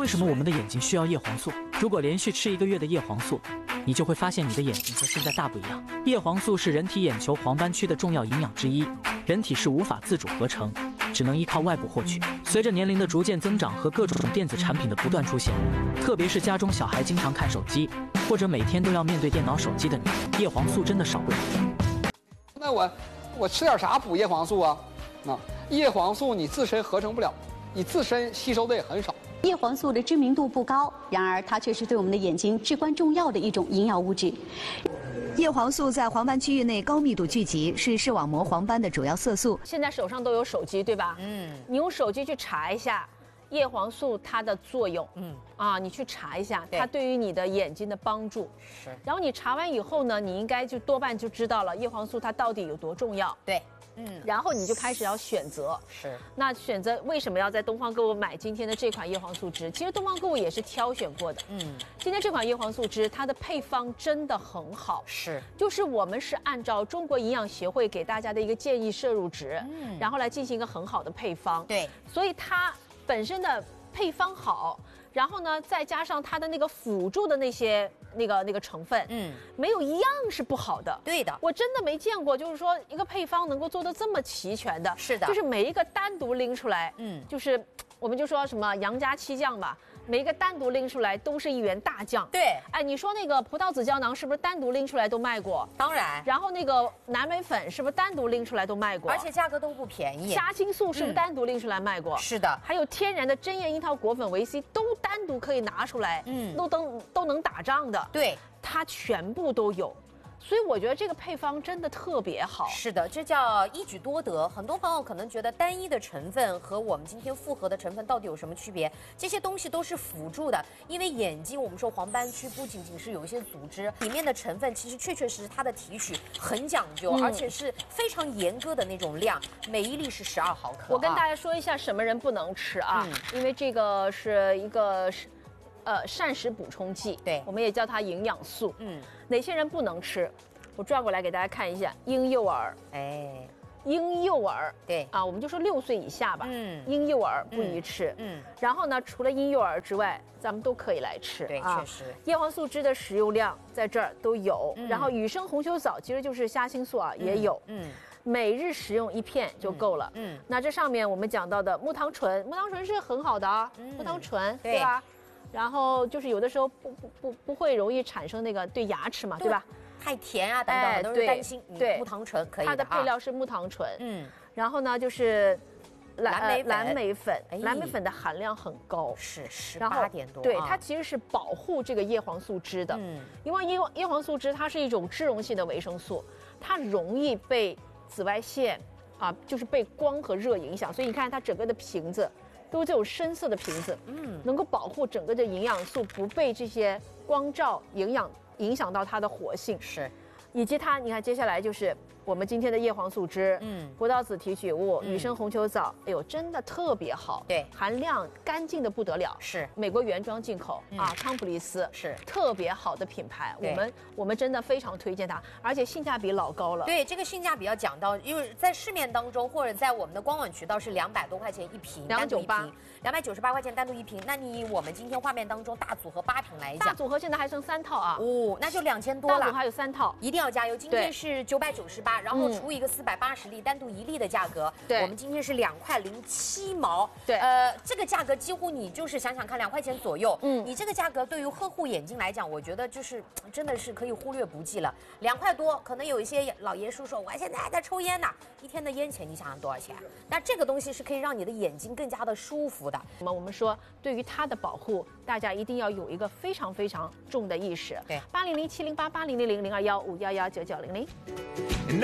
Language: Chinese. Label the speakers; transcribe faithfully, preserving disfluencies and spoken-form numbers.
Speaker 1: 为什么我们的眼睛需要叶黄素？如果连续吃一个月的叶黄素，你就会发现你的眼睛和现在大不一样。叶黄素是人体眼球黄斑区的重要营养之一，人体是无法自主合成，只能依靠外部获取。随着年龄的逐渐增长和各种电子产品的不断出现，特别是家中小孩经常看手机，或者每天都要面对电脑、手机的你，叶黄素真的少不了。
Speaker 2: 那我我吃点啥补叶黄素啊？啊，叶黄素你自身合成不了，你自身吸收的也很少。
Speaker 3: 叶黄素的知名度不高，然而它却是对我们的眼睛至关重要的一种营养物质。
Speaker 4: 叶黄素在黄斑区域内高密度聚集，是视网膜黄斑的主要色素。
Speaker 5: 现在手上都有手机，对吧？嗯，你用手机去查一下叶黄素它的作用。嗯，啊，你去查一下它对于你的眼睛的帮助。是。然后你查完以后呢，你应该就多半就知道了叶黄素它到底有多重要。对。嗯，然后你就开始要选择，是。那选择为什么要在东方购物买今天的这款叶黄素汁？其实东方购物也是挑选过的。嗯，今天这款叶黄素汁，它的配方真的很好。是，就是我们是按照中国营养协会给大家的一个建议摄入值，嗯，然后来进行一个很好的配方。对，所以它本身的配方好，然后呢，再加上它的那个辅助的那些。那个那个成分，嗯，没有一样是不好的。对的，我真的没见过，就是说一个配方能够做得这么齐全的。是的，就是每一个单独拎出来，嗯，就是我们就说什么杨家七酱吧，每一个单独拎出来都是一员大将。对，哎，你说那个葡萄籽胶囊是不是单独拎出来都卖过？当然。然后那个蓝莓粉是不是单独拎出来都卖过？而且价格都不便宜。虾青素是不是单独拎出来卖过？是的。还有天然的针叶樱桃果粉维 C 都单独可以拿出来，嗯，都都都能打仗的。对，它全部都有，所以我觉得这个配方真的特别好。是的，这叫一举多得。很多朋友可能觉得单一的成分和我们今天复合的成分到底有什么区别？这些东西都是辅助的，因为眼睛我们说黄斑区不仅仅是有一些组织，里面的成分其实确确实实它的提取很讲究，嗯、而且是非常严格的那种量，每一粒是十二毫克。我跟大家说一下什么人不能吃啊，嗯、因为这个是一个是。呃，膳食补充剂，对，我们也叫它营养素。嗯，哪些人不能吃？我转过来给大家看一下，婴幼儿，哎，婴幼儿，对啊，我们就说六岁以下吧。嗯，婴幼儿不宜吃。嗯，然后呢，除了婴幼儿之外，咱们都可以来吃。对，确实，叶黄素汁的食用量在这儿都有。然后雨生红球藻其实就是虾青素啊，也有。嗯。每日食用一片就够了。嗯，那这上面我们讲到的木糖醇，木糖醇是很好的啊，木糖醇，对吧？然后就是有的时候不不不不会容易产生那个对牙齿嘛，对吧？太甜啊等等，都是担心。对，木糖醇可以的。它的配料是木糖醇。嗯。然后呢，就是蓝莓蓝莓粉，蓝莓粉的含量很高，是十八点多。对，它其实是保护这个叶黄素汁的。嗯。因为叶叶黄素汁它是一种脂溶性的维生素，它容易被紫外线啊，就是被光和热影响，所以你看它整个的瓶子。都是这种深色的瓶子，嗯，能够保护整个的营养素不被这些光照营养影响到它的活性，是，以及它，你看接下来就是我们今天的叶黄素汁，嗯，葡萄籽提取物、雨生红球藻，哎呦，真的特别好，对，含量干净的不得了，是美国原装进口、嗯、啊，康普利斯是特别好的品牌，我们我们真的非常推荐它，而且性价比老高了。对，这个性价比要讲到，因为在市面当中或者在我们的官网渠道是两百多块钱一瓶，两百九十八，两百九十八块钱单独一瓶。那你以我们今天画面当中大组合八瓶来讲，大组合现在还剩三套啊，哦，那就两千多了，大组合还有三套，一定要加油。今天是九百九十八。然后除一个四百八十粒，单独一粒的价格，对，我们今天是两块零七毛，对，呃，这个价格几乎你就是想想看，两块钱左右，嗯，你这个价格对于呵护眼睛来讲，我觉得就是真的是可以忽略不计了，两块多，可能有一些老爷叔说，我现在还在抽烟呢，一天的烟钱你想想多少钱？那这个东西是可以让你的眼睛更加的舒服的。那么我们说，对于它的保护，大家一定要有一个非常非常重的意识。对，八零零七零八八零零零零二幺五幺幺九九零零。